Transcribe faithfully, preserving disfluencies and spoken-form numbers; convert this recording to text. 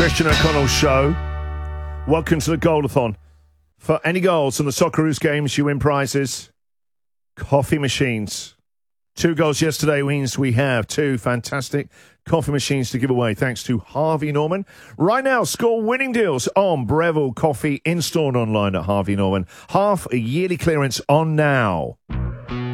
Christian O'Connell Show. Welcome to the Goalathon. For any goals in the Socceroos games, you win prizes. Coffee machines. Two goals yesterday means we have two fantastic coffee machines to give away thanks to Harvey Norman. Right now, score winning deals on Breville Coffee, installed online at Harvey Norman. Half a yearly clearance on now.